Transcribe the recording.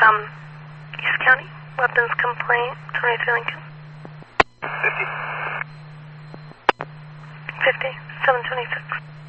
East County, weapons complaint, 23 Lincoln. 50. 50, 726.